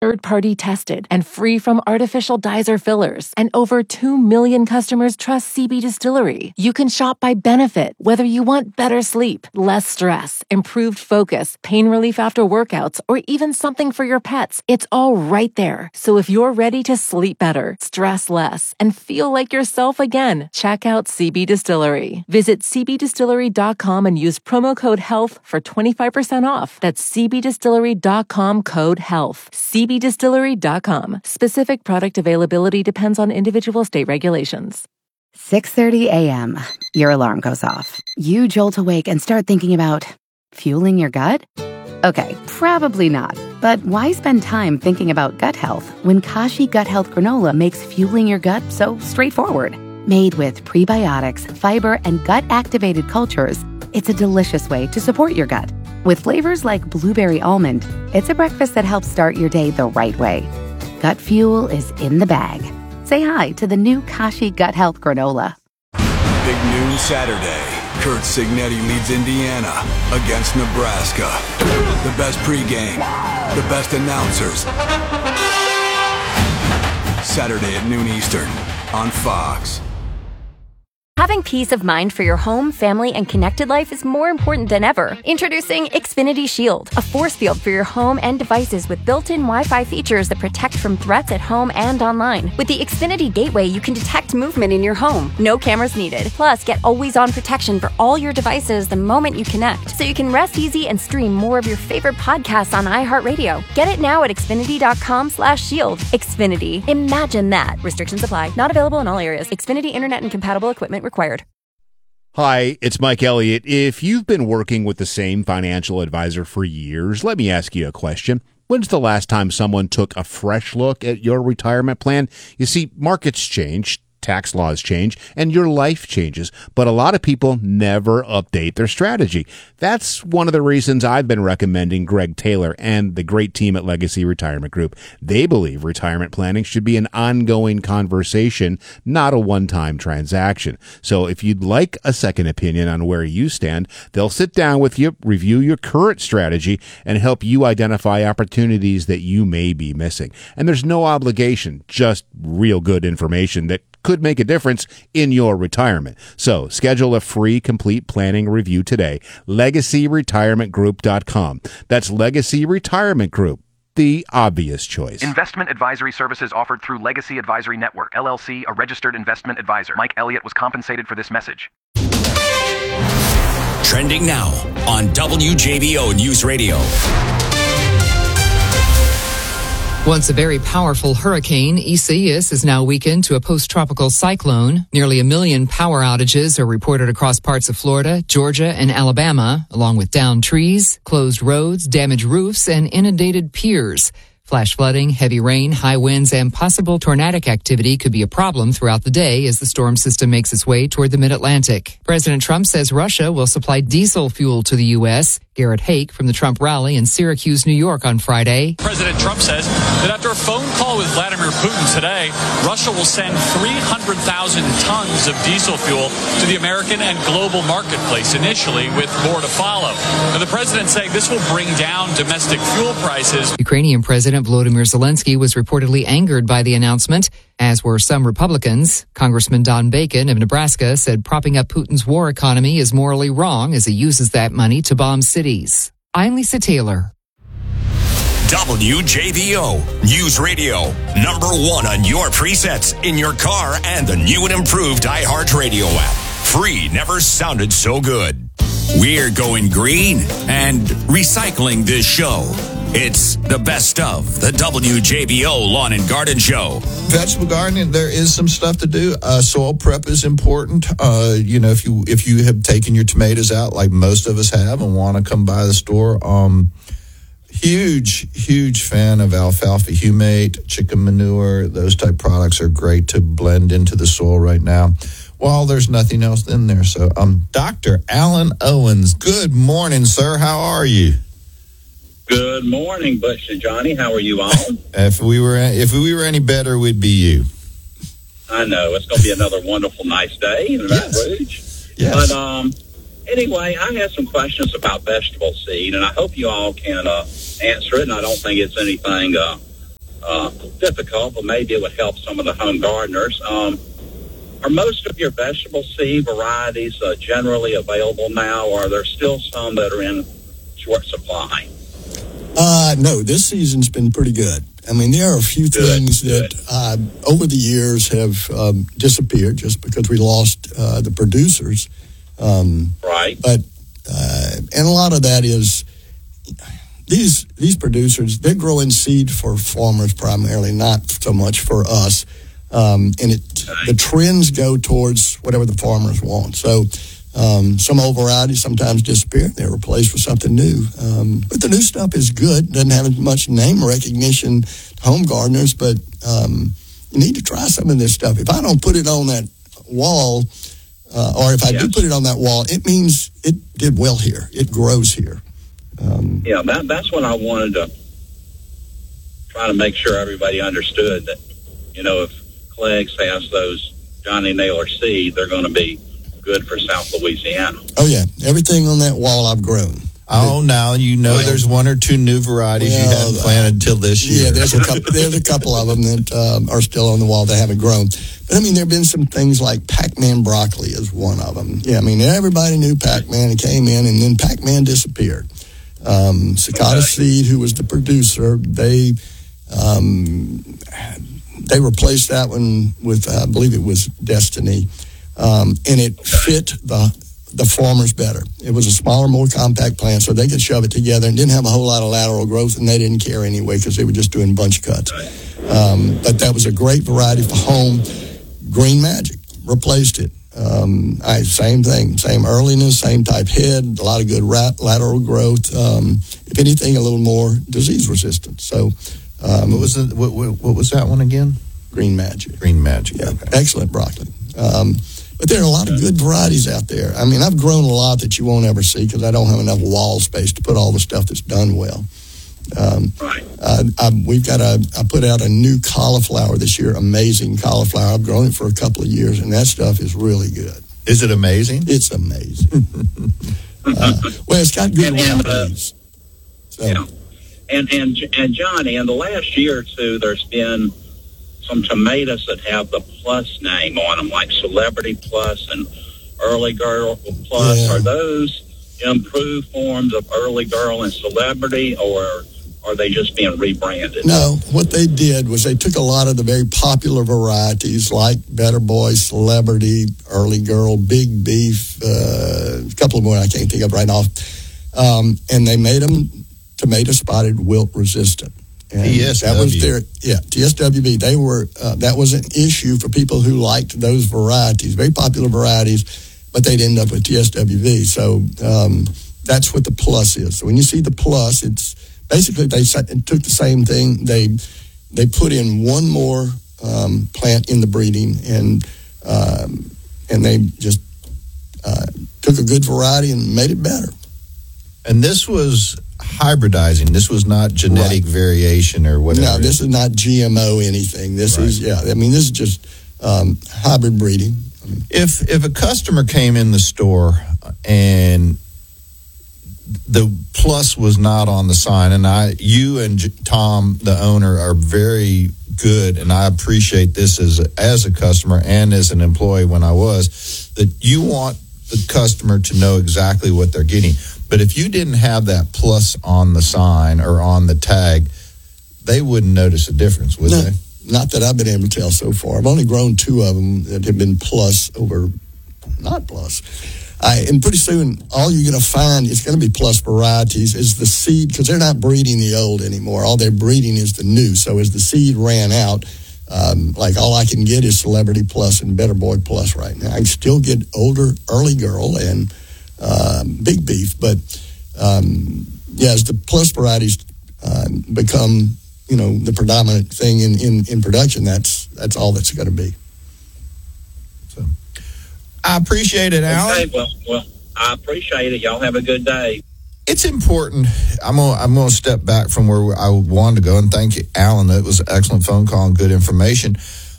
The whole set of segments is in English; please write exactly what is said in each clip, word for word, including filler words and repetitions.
third-party tested and free from artificial dyes or fillers. And over two million customers trust C B Distillery. You can shop by benefit, whether you want better sleep, less stress, improved focus, pain relief after workouts, or even something for your pets. It's all right there. So if you're ready to sleep better, stress less, and feel like yourself again, check out C B Distillery. Visit c b distillery dot com and use promo code HEALTH for twenty-five percent off. That's c b distillery dot com code HEALTH. c b distillery dot com. Specific product availability depends on individual state regulations. six thirty a.m. Your alarm goes off. You jolt awake and start thinking about fueling your gut? Okay, probably not. But why spend time thinking about gut health when Kashi Gut Health Granola makes fueling your gut so straightforward? Made with prebiotics, fiber, and gut-activated cultures, it's a delicious way to support your gut. With flavors like blueberry almond, it's a breakfast that helps start your day the right way. Gut fuel is in the bag. Say hi to the new Kashi Gut Health Granola. Big noon Saturday. Kurt Signetti leads Indiana against Nebraska. The best pregame, the best announcers. Saturday at noon Eastern on Fox. Having peace of mind for your home, family, and connected life is more important than ever. Introducing Xfinity Shield, a force field for your home and devices with built-in Wi-Fi features that protect from threats at home and online. With the Xfinity Gateway, you can detect movement in your home. No cameras needed. Plus, get always-on protection for all your devices the moment you connect, so you can rest easy and stream more of your favorite podcasts on iHeartRadio. Get it now at xfinity dot com slash shield. Xfinity. Imagine that. Restrictions apply. Not available in all areas. Xfinity Internet and compatible equipment required. Hi, it's Mike Elliott. If you've been working with the same financial advisor for years, let me ask you a question. When's the last time someone took a fresh look at your retirement plan? You see, markets change, tax laws change, and your life changes, but a lot of people never update their strategy. That's one of the reasons I've been recommending Greg Taylor and the great team at Legacy Retirement Group. They believe retirement planning should be an ongoing conversation, not a one-time transaction. So if you'd like a second opinion on where you stand, they'll sit down with you, review your current strategy, and help you identify opportunities that you may be missing. And there's no obligation, just real good information that could make a difference in your retirement. So schedule a free complete planning review today. legacy retirement group dot com. That's Legacy Retirement Group, the obvious choice. Investment advisory services offered through Legacy Advisory Network, L L C, a registered investment advisor. Mike Elliott was compensated for this message. Trending now on W J B O News Radio. Once a very powerful hurricane, Isaias is now weakened to a post-tropical cyclone. Nearly a million power outages are reported across parts of Florida, Georgia, and Alabama, along with downed trees, closed roads, damaged roofs, and inundated piers. Flash flooding, heavy rain, high winds, and possible tornadic activity could be a problem throughout the day as the storm system makes its way toward the mid-Atlantic. President Trump says Russia will supply diesel fuel to the U S. Garrett Haake from the Trump rally in Syracuse, New York on Friday. President Trump says that after a phone call with Vladimir Putin today, Russia will send three hundred thousand tons of diesel fuel to the American and global marketplace initially, with more to follow. Now, the president saying this will bring down domestic fuel prices. Ukrainian President Volodymyr Zelensky was reportedly angered by the announcement, as were some Republicans. Congressman Don Bacon of Nebraska said propping up Putin's war economy is morally wrong as he uses that money to bomb cities. I'm Lisa Taylor. W J B O News Radio, number one on your presets in your car and the new and improved iHeartRadio app. Free never sounded so good. We're going green and recycling this show. It's the best of the W J B O Lawn and Garden Show. Vegetable gardening, there is some stuff to do. Uh, soil prep is important. Uh, you know, if you if you have taken your tomatoes out, like most of us have, and want to come by the store, um, huge, huge fan of alfalfa humate, chicken manure. Those type products are great to blend into the soil right now. Well, there's nothing else in there. So, um, Doctor Alan Owens, good morning, sir. How are you? Good morning, Bush and Johnny. How are you all? If we were if we were any better, we'd be you. I know. It's going to be another wonderful, nice day in Baton Rouge. Yes. But um, anyway, I have some questions about vegetable seed, and I hope you all can uh, answer it, and I don't think it's anything uh, uh, difficult, but maybe it would help some of the home gardeners. Um, are most of your vegetable seed varieties uh, generally available now, or are there still some that are in short supply? Uh, no, this season's been pretty good. I mean, there are a few Good, things good. that uh, over the years have um, disappeared just because we lost uh, the producers. Um, right. But, uh, and a lot of that is these these producers, they're growing seed for farmers primarily, not so much for us. Um, and it the trends go towards whatever the farmers want. So um, some old varieties sometimes disappear. They're replaced with something new. Um, but the new stuff is good. Doesn't have as much name recognition to home gardeners, but um, you need to try some of this stuff. If I don't put it on that wall, uh, or if I yes. do put it on that wall, it means it did well here. It grows here. Um, Yeah, that, that's what I wanted to try to make sure everybody understood that, you know, if Clegg's has those Johnny Naylor seed, they're going to be good for South Louisiana. oh, yeah. Everything on that wall I've grown. Oh, now you know Well, there's one or two new varieties you well, hadn't planted until this year. Yeah, there's a couple. There's a couple of them that um, are still on the wall that haven't grown. But I mean, there have been some things like Pac-Man broccoli is one of them. Yeah, I mean, everybody knew Pac-Man. It came in, and then Pac-Man disappeared. Um, Cicada Okay. Seed, who was the producer, they um, they replaced that one with, uh, I believe it was Destiny, um, and it fit the the farmers better. It was a smaller, more compact plant, so they could shove it together and didn't have a whole lot of lateral growth, and they didn't care anyway because they were just doing bunch cuts. Um, but that was a great variety for home. Green Magic replaced it. Um, I, same thing, same earliness, same type head, a lot of good rat, lateral growth. Um, if anything, a little more disease resistant. So, um, What was the, what, what, what was that one again? Green Magic. Green Magic. Yeah, Okay. excellent broccoli. Um, but there are a lot of good varieties out there. I mean, I've grown a lot that you won't ever see because I don't have enough wall space to put all the stuff that's done well. Um, Right. uh, I, we've got a, I put out a new cauliflower this year, amazing cauliflower. I've grown it for a couple of years, and that stuff is really good. Is it amazing? It's amazing. uh, well, it's got good And- and, round uh, leaves. So, Yeah. And, and, and Johnny, in the last year or two, there's been some tomatoes that have the plus name on them, like Celebrity Plus and Early Girl Plus. Yeah. Are those improved forms of Early Girl and Celebrity, or are they just being rebranded? No, what they did was they took a lot of the very popular varieties like Better Boy, Celebrity, Early Girl, Big Beef, uh, a couple of more I can't think of right now, um, and they made them tomato spotted wilt resistant. And T S W. that was their yeah T S W B. They were uh, that was an issue for people who liked those varieties, very popular varieties, but they'd end up with T S W B. So um, that's what the plus is. So when you see the plus, it's basically they took the same thing. They they put in one more um, plant in the breeding, and um, and they just uh, took a good variety and made it better. And this was hybridizing. This was not genetic Right. variation or whatever. No, this is not G M O anything. This Right. is yeah. I mean, this is just um, hybrid breeding. If if a customer came in the store and the plus was not on the sign, and I, you and J- Tom, the owner, are very good, and I appreciate this as a, as a customer and as an employee when I was, that you want the customer to know exactly what they're getting. But if you didn't have that plus on the sign or on the tag, they wouldn't notice a difference, would No, they? not that I've been able to tell so far. I've only grown two of them that have been plus over not plus. I, and pretty soon, all you're going to find is going to be plus varieties is the seed, because they're not breeding the old anymore. All they're breeding is the new. So as the seed ran out, um, like all I can get is Celebrity Plus and Better Boy Plus right now. I can still get older Early Girl and um, Big Beef, but um, yeah, as the plus varieties um, become, you know, the predominant thing in, in, in production, that's that's all that's going to be. So, I appreciate it, Alan. Okay, well, well, I appreciate it. Y'all have a good day. It's important. I'm gonna I'm gonna step back from where I wanted to go, and thank you, Alan. That was an excellent phone call and good information.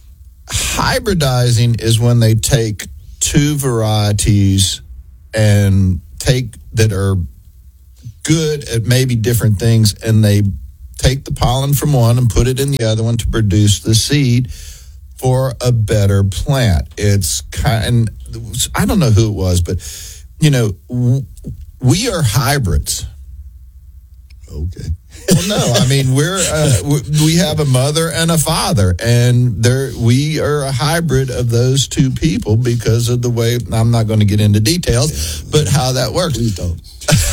Hybridizing is when they take two varieties and take that are good at maybe different things, and they take the pollen from one and put it in the other one to produce the seed for a better plant. It's kind, I don't know who it was, but, you know, we are hybrids. Okay. Well, no, I mean, we're, uh, we have a mother and a father, and there we are a hybrid of those two people because of the way, I'm not going to get into details, yeah, but how that works. Please don't.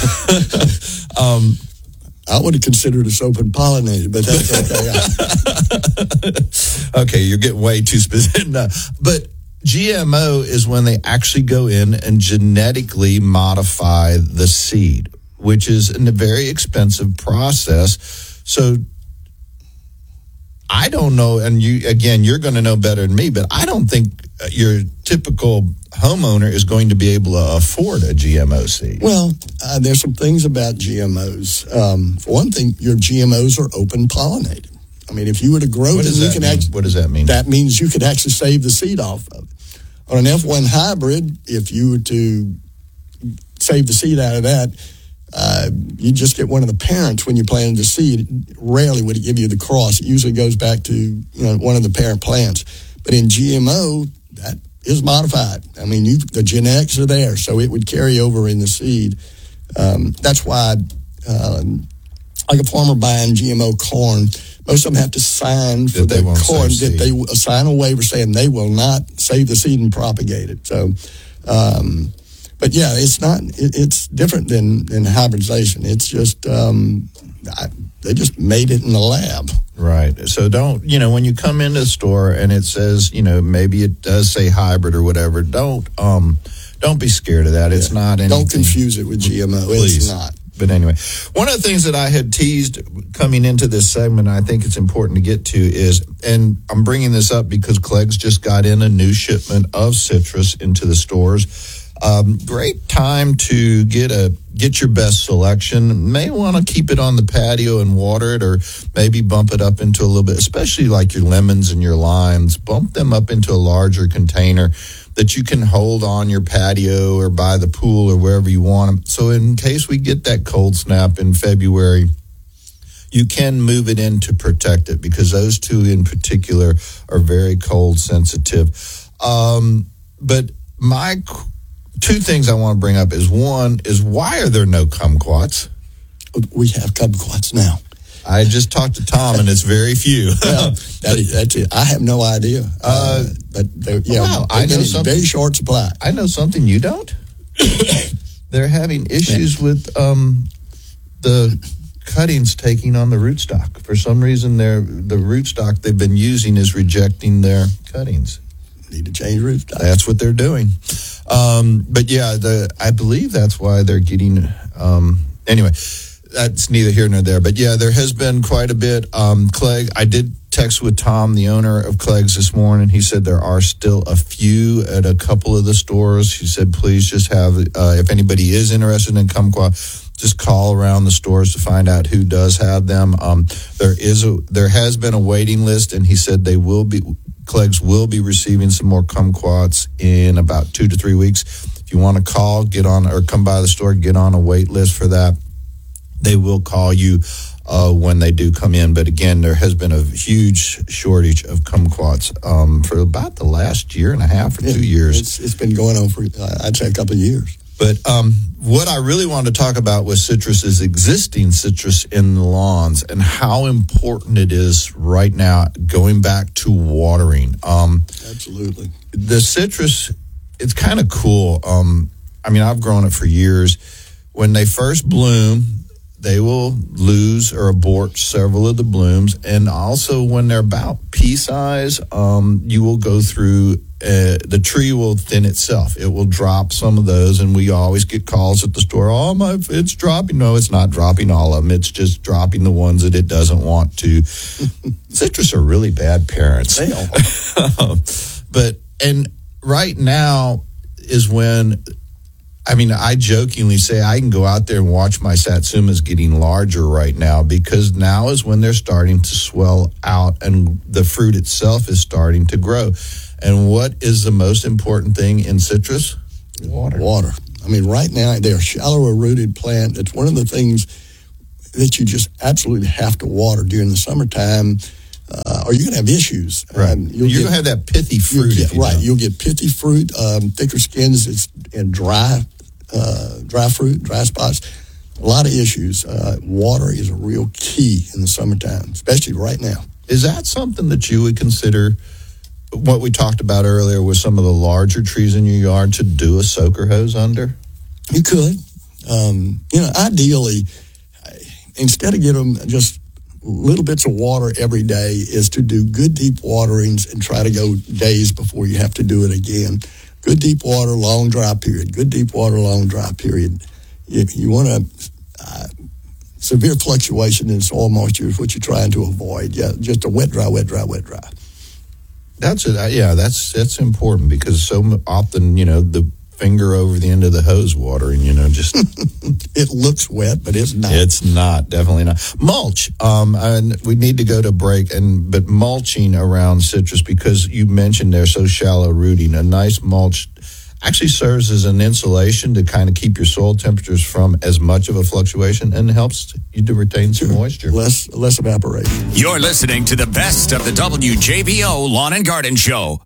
um, I would have considered us open pollinated, but that's okay. Okay, you're getting way too specific. No, but G M O is when they actually go in and genetically modify the seed, which is a very expensive process. So I don't know, and you again, you're going to know better than me, but I don't think your typical homeowner is going to be able to afford a G M O seed. Well, uh, there's some things about G M Os. Um, for one thing, your G M Os are open pollinated. I mean, if you were to grow what them, does you that can mean? actually. What does that mean? That means you could actually save the seed off of it. On an F one hybrid, if you were to save the seed out of that, uh, you just get one of the parents when you planted the seed. Rarely would it give you the cross. It usually goes back to, you know, one of the parent plants. But in G M O, that is modified. I mean, you, the genetics are there, so it would carry over in the seed. Um, that's why, um, like a farmer buying G M O corn, most of them have to sign for the corn that they will sign a waiver saying they will not save the seed and propagate it. So, um, but yeah, it's not. It, it's different than than hybridization. It's just um, I, they just made it in the lab. Right. So don't, you know, when you come into the store and it says, you know, maybe it does say hybrid or whatever, don't um, don't be scared of that. It's yeah. not anything. Don't confuse it with G M O. Please. It's not. But anyway, one of the things that I had teased coming into this segment, I think it's important to get to is, and I'm bringing this up because Clegg's just got in a new shipment of citrus into the stores. Um, great time to get a get your best selection. May want to keep it on the patio and water it, or maybe bump it up into a little bit, especially like your lemons and your limes. Bump them up into a larger container that you can hold on your patio or by the pool or wherever you want them. So in case we get that cold snap in February, you can move it in to protect it, because those two in particular are very cold sensitive. Um, but my two things I want to bring up is, one is, why are there no kumquats? We have kumquats now. I just talked to Tom, and it's very few. Well, that, that's it. I have no idea. Uh, but yeah, wow, I know something. Very short supply. I know something you don't. They're having issues with um, the cuttings taking on the rootstock. For some reason, they're, the rootstock they've been using is rejecting their cuttings. Need to change rootstock. That's what they're doing. Um, but yeah, the I believe that's why they're getting. Um, anyway, that's neither here nor there. But yeah, there has been quite a bit. Um, Clegg, I did text with Tom, the owner of Clegg's, this morning. He said there are still a few at a couple of the stores. He said, please just have, uh, if anybody is interested in kumquat, just call around the stores to find out who does have them. Um, there is a, there has been a waiting list, and he said they will be, Clegg's will be receiving some more kumquats in about two to three weeks. If you want to call, get on, or come by the store, get on a wait list for that. They will call you uh, when they do come in. But again, there has been a huge shortage of kumquats um, for about the last year and a half or yeah, two years. It's, it's been going on for, uh, I'd say, a couple of years. But um, what I really wanted to talk about was citrus is existing citrus in the lawns and how important it is right now, going back to watering. Um, Absolutely. The citrus, it's kind of cool. Um, I mean, I've grown it for years. When they first bloom, they will lose or abort several of the blooms. And also when they're about pea size, um, you will go through, uh, the tree will thin itself. It will drop some of those. And we always get calls at the store, oh, my, it's dropping. No, it's not dropping all of them. It's just dropping the ones that it doesn't want to. Citrus are really bad parents. They are. But, and right now is when, I mean, I jokingly say I can go out there and watch my satsumas getting larger right now, because now is when they're starting to swell out and the fruit itself is starting to grow. And what is the most important thing in citrus? Water. Water. I mean, right now, they're a shallower rooted plant. It's one of the things that you just absolutely have to water during the summertime, uh, or you're going to have issues. Right. Um, you're going to have that pithy fruit. You'll get, you right. know. You'll get pithy fruit, um, thicker skins, it's, and dry, uh, dry fruit, dry spots. A lot of issues. Uh, water is a real key in the summertime, especially right now. Is that something that you would consider, what we talked about earlier with some of the larger trees in your yard, to do a soaker hose under? You could. Um, you know, ideally, instead of giving them just little bits of water every day, is to do good deep waterings and try to go days before you have to do it again. Good deep water, long dry period. Good deep water, long dry period. If you want to, uh, severe fluctuation in soil moisture is what you're trying to avoid. Yeah, just a wet, dry, wet, dry, wet, dry. That's it. Yeah, that's that's important, because so often, you know, the finger over the end of the hose watering, you know, just it looks wet, but it's not. It's not, definitely not. Mulch. Um, and we need to go to break, and but mulching around citrus, because you mentioned they're so shallow rooting. A nice mulch actually serves as an insulation to kind of keep your soil temperatures from as much of a fluctuation, and helps you to retain some moisture. Less less evaporation. You're listening to the best of the W J B O Lawn and Garden Show.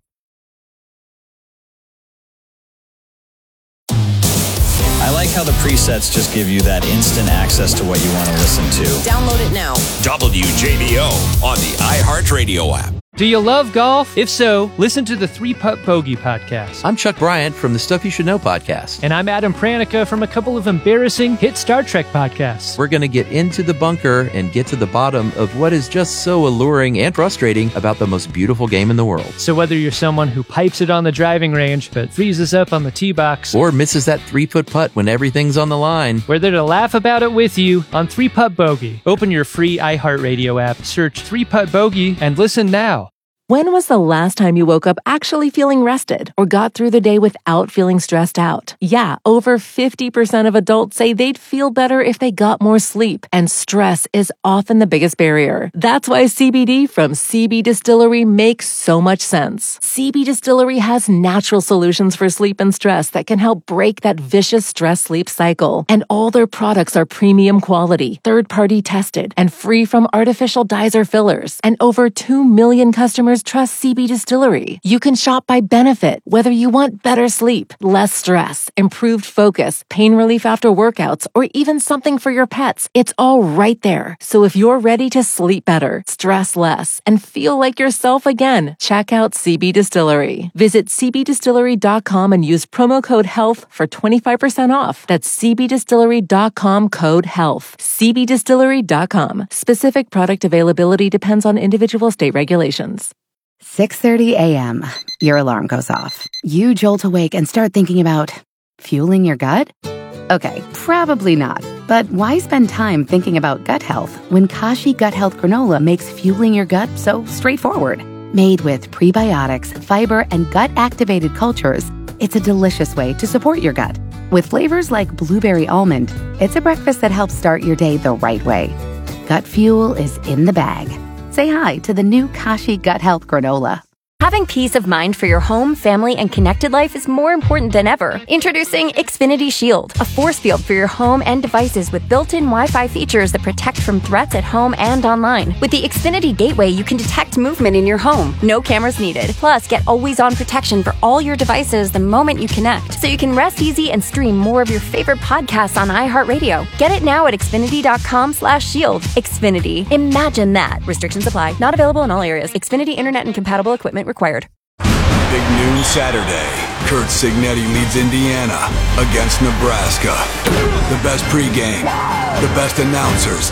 I like how the presets just give you that instant access to what you want to listen to. Download it now. W J B O on the iHeartRadio app. Do you love golf? If so, listen to the Three Putt Bogey podcast. I'm Chuck Bryant from the Stuff You Should Know podcast. And I'm Adam Pranica from a couple of embarrassing hit Star Trek podcasts. We're going to get into the bunker and get to the bottom of what is just so alluring and frustrating about the most beautiful game in the world. So whether you're someone who pipes it on the driving range but freezes up on the tee box, or misses that three-foot putt when everything's on the line, we're there to laugh about it with you on Three Putt Bogey. Open your free iHeartRadio app, search Three Putt Bogey, and listen now. When was the last time you woke up actually feeling rested or got through the day without feeling stressed out? Yeah, over fifty percent of adults say they'd feel better if they got more sleep, and stress is often the biggest barrier. That's why C B D from C B Distillery makes so much sense. C B Distillery has natural solutions for sleep and stress that can help break that vicious stress-sleep cycle. And all their products are premium quality, third-party tested, and free from artificial dyes or fillers. And over two million customers trust C B Distillery. You can shop by benefit, whether you want better sleep, less stress, improved focus, pain relief after workouts, or even something for your pets. It's all right there. So if you're ready to sleep better, stress less, and feel like yourself again, check out C B Distillery. Visit c b distillery dot com and use promo code HEALTH for twenty-five percent off. That's c b distillery dot com code HEALTH. c b distillery dot com. Specific product availability depends on individual state regulations. six thirty a.m. Your alarm goes off. You jolt awake and start thinking about fueling your gut? Okay, probably not. But why spend time thinking about gut health when Kashi Gut Health Granola makes fueling your gut so straightforward? Made with prebiotics, fiber, and gut-activated cultures, it's a delicious way to support your gut. With flavors like blueberry almond, it's a breakfast that helps start your day the right way. Gut fuel is in the bag. Say hi to the new Kashi Gut Health Granola. Having peace of mind for your home, family, and connected life is more important than ever. Introducing Xfinity Shield, a force field for your home and devices with built-in Wi-Fi features that protect from threats at home and online. With the Xfinity Gateway, you can detect movement in your home. No cameras needed. Plus, get always-on protection for all your devices the moment you connect, so you can rest easy and stream more of your favorite podcasts on iHeartRadio. Get it now at xfinity dot com slash shield. Xfinity. Imagine that. Restrictions apply. Not available in all areas. Xfinity Internet and compatible equipment required. Big noon Saturday. Kurt Signetti leads Indiana against Nebraska. The best pregame, the best announcers.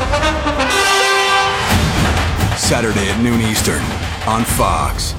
Saturday at noon Eastern on Fox.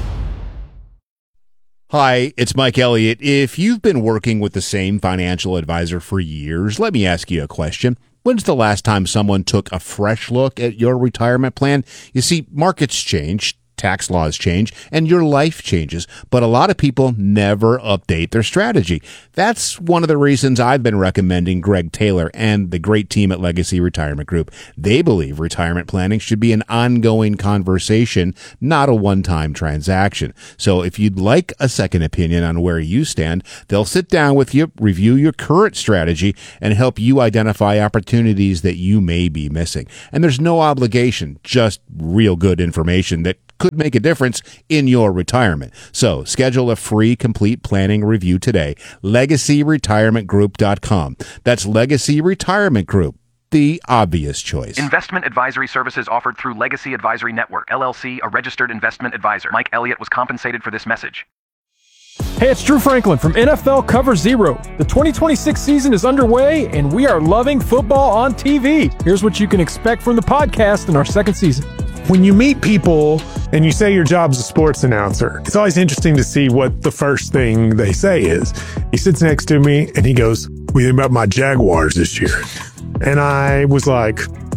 Hi, it's Mike Elliott. If you've been working with the same financial advisor for years, let me ask you a question. When's the last time someone took a fresh look at your retirement plan? You see, markets change. tax laws change and your life changes, but a lot of people never update their strategy. That's one of the reasons I've been recommending Greg Taylor and the great team at Legacy Retirement Group. They believe retirement planning should be an ongoing conversation, not a one-time transaction. So if you'd like a second opinion on where you stand, they'll sit down with you, review your current strategy, and help you identify opportunities that you may be missing. And there's no obligation, just real good information that could make a difference in your retirement. So schedule a free complete planning review today. legacy retirement group dot com. That's Legacy Retirement Group, the obvious choice. Investment advisory services offered through Legacy Advisory Network, L L C, a registered investment advisor. Mike Elliott was compensated for this message. Hey, it's Drew Franklin from N F L Cover Zero. The twenty twenty-six season is underway, and we are loving football on T V. Here's what you can expect from the podcast in our second season. When you meet people and you say your job's a sports announcer, it's always interesting to see what the first thing they say is. He sits next to me and he goes, "What do you think about my Jaguars this year?" And I was like,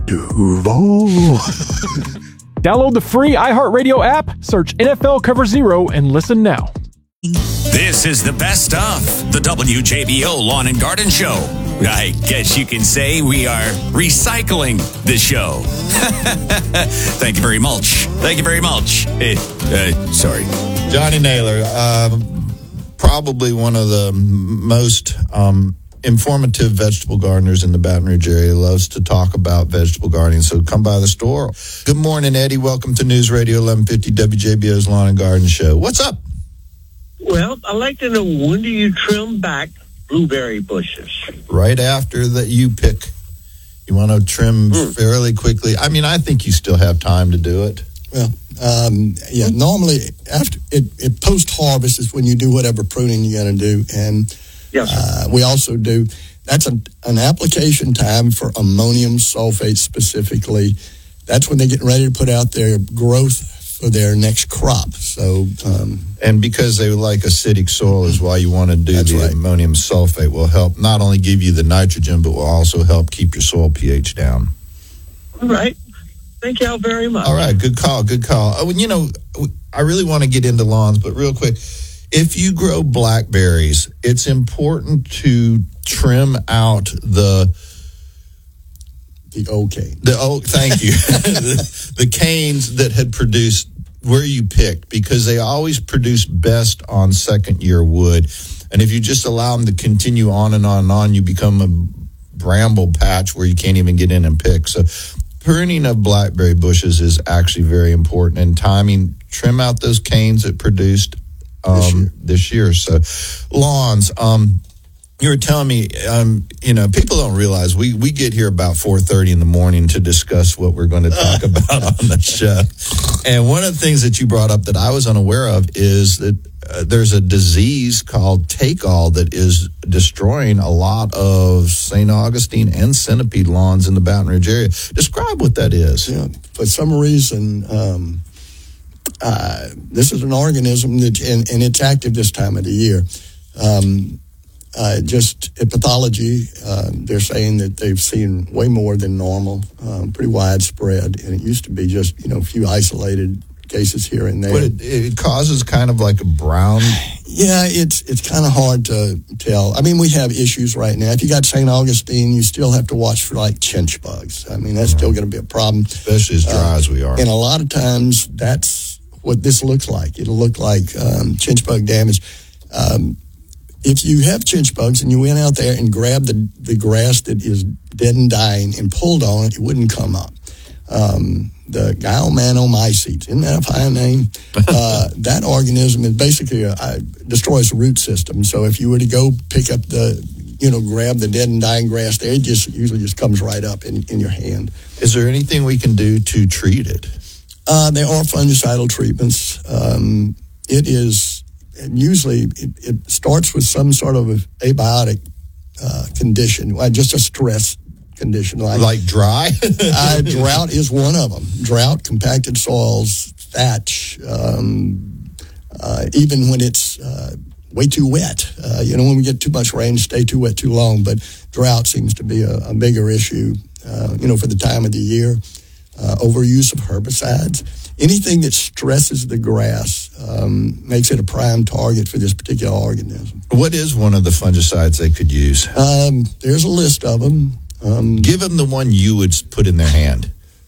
Duval. Download the free iHeartRadio app, search N F L Cover Zero, and listen now. This is the best of the W J B O Lawn and Garden Show. I guess you can say we are recycling the show. Thank you very much. Thank you very much. Uh, uh, sorry. Johnny Naylor, um, probably one of the most um, informative vegetable gardeners in the Baton Rouge area, loves to talk about vegetable gardening. So come by the store. Good morning, Eddie. Welcome to News Radio eleven fifty W J B O's Lawn and Garden Show. What's up? Well, I'd like to know, when do you trim back blueberry bushes? Right after that you pick. You want to trim mm. fairly quickly. I mean, I think you still have time to do it. Well, um, yeah, normally after it, it post-harvest is when you do whatever pruning you got to do. And yes, uh, we also do, that's a, an application time for ammonium sulfate specifically. That's when they're getting ready to put out their growth for their next crop. So, um, and because they like acidic soil is why you want to do the right. ammonium sulfate. Will help not only give you the nitrogen, but will also help keep your soil pH down. All right. Thank you all very much. All right. Good call. Good call. Oh, you know, I really want to get into lawns, but real quick, if you grow blackberries, it's important to trim out the The old cane. The old, thank you. the, the canes that had produced where you picked, because they always produce best on second year wood. And if you just allow them to continue on and on and on, you become a bramble patch where you can't even get in and pick. So pruning of blackberry bushes is actually very important. And timing, trim out those canes that produced um, this year. this year. So lawns, um, you were telling me, um, you know, people don't realize we, we get here about four thirty in the morning to discuss what we're going to talk about on the show. And one of the things that you brought up that I was unaware of is that uh, there's a disease called take-all that is destroying a lot of Saint Augustine and centipede lawns in the Baton Rouge area. Describe what that is. Yeah, for some reason, um, uh, this is an organism that, and, and it's active this time of the year. Um, Uh, just in pathology, uh, they're saying that they've seen way more than normal, um, pretty widespread, and it used to be just, you know, a few isolated cases here and there. But it, it causes kind of like a brown... Yeah, it's it's kind of hard to tell. I mean, we have issues right now. If you got Saint Augustine, you still have to watch for, like, chinch bugs. I mean, that's right. Still going to be a problem. Especially as dry uh, as we are. And a lot of times, that's what this looks like. It'll look like um, chinch bug damage. Um If you have chinch bugs and you went out there and grabbed the, the grass that is dead and dying and pulled on it, it wouldn't come up. Um, the Guyomycetes, isn't that a fine name? Uh, that organism is basically a, a, destroys the root system. So if you were to go pick up the, you know, grab the dead and dying grass there, it just usually just comes right up in, in your hand. Is there anything we can do to treat it? Uh, there are fungicidal treatments. Um, it is... And usually it, it starts with some sort of abiotic uh, condition, like just a stress condition. Like, like dry? uh, drought is one of them. Drought, compacted soils, thatch, um, uh, even when it's uh, way too wet. Uh, you know, when we get too much rain, stay too wet too long. But drought seems to be a, a bigger issue, uh, you know, for the time of the year. uh, overuse of herbicides. Anything that stresses the grass um, makes it a prime target for this particular organism. What is one of the fungicides they could use? Um, there's a list of them. Um, Give them the one you would put in their hand.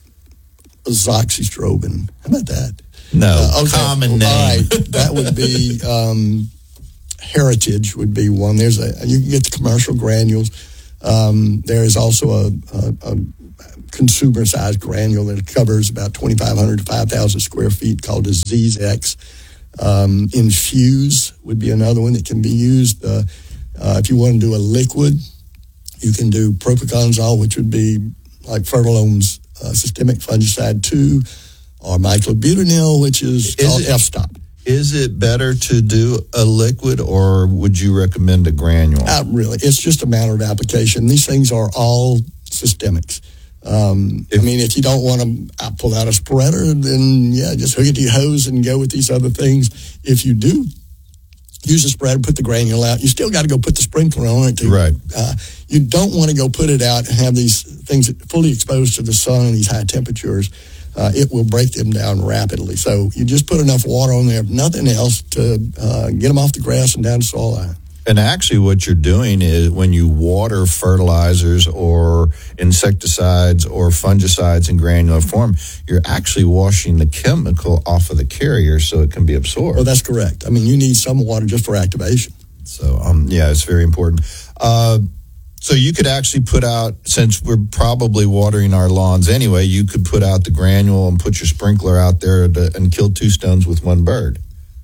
Azoxystrobin. How about that? No, uh, okay. common name. All right. That would be um, Heritage would be one. There's a you can get the commercial granules. Um, there is also a, a, a consumer-sized granule that covers about twenty-five hundred to five thousand square feet called a Z-X. Um, Infuse would be another one that can be used. Uh, uh, if you want to do a liquid, you can do propiconazole, which would be like Fertilome's uh, systemic fungicide two, or myclobutanil, which is, is called it, F-stop. Is it better to do a liquid, or would you recommend a granule? Not really. It's just a matter of application. These things are all systemics. Um, I mean, if you don't want to pull out a spreader, then yeah, just hook it to your hose and go with these other things. If you do use a spreader, put the granule out, you still got to go put the sprinkler on it. To, right. Uh, you don't want to go put it out and have these things fully exposed to the sun and these high temperatures. Uh, it will break them down rapidly. So you just put enough water on there, if nothing else, to uh, get them off the grass and down the soil line. And actually what you're doing is when you water fertilizers or insecticides or fungicides in granular form, you're actually washing the chemical off of the carrier so it can be absorbed. Well, that's correct. I mean, you need some water just for activation. So, um, yeah, it's very important. Uh, so you could actually put out, since we're probably watering our lawns anyway, you could put out the granule and put your sprinkler out there to, and kill two stones with one bird.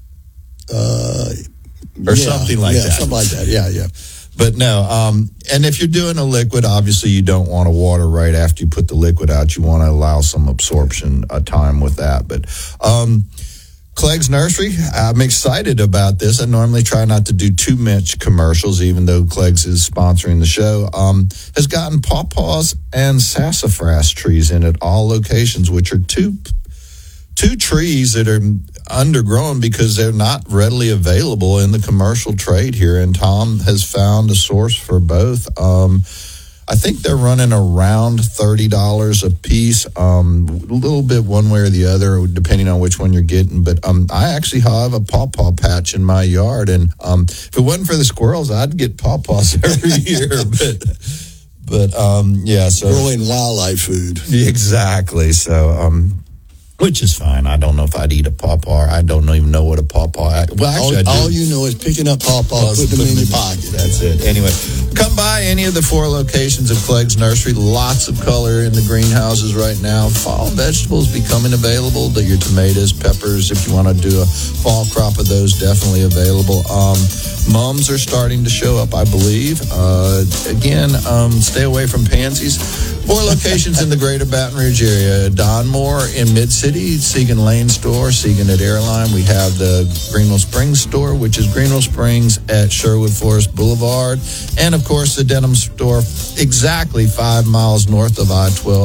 Uh Or yeah, something like yeah, that. something like that, yeah, yeah. But no, um, and if you're doing a liquid, obviously you don't want to water right after you put the liquid out. You want to allow some absorption uh, time with that. But um, Clegg's Nursery, I'm excited about this. I normally try not to do too much commercials, even though Clegg's is sponsoring the show. Um, has gotten pawpaws and sassafras trees in at all locations, which are two two trees that are undergrown because they're not readily available in the commercial trade here. And Tom has found a source for both. Um, I think they're running around thirty dollars a piece, um, a little bit one way or the other, depending on which one you're getting. But um, I actually have a pawpaw patch in my yard. And um, if it wasn't for the squirrels, I'd get pawpaws every year. But, but um, yeah, so. Growing wildlife food. Exactly. So, um, which is fine. I don't know if I'd eat a pawpaw. I don't even know what a pawpaw. Well, actually, I do. All, all you know is picking up pawpaws, putting them in your pocket. That's it. Anyway, come by any of the four locations of Clegg's Nursery. Lots of color in the greenhouses right now. Fall vegetables becoming available. Your tomatoes, peppers. If you want to do a fall crop of those, definitely available. Um, mums are starting to show up, I believe. Uh, again, um, stay away from pansies. Four locations in the greater Baton Rouge area. Donmore in Mid-City, Segan Lane store, Segan at Airline. We have the Greenville Springs store, which is Greenville Springs at Sherwood Forest Boulevard. And, of course, the Denham store exactly five miles north of I twelve.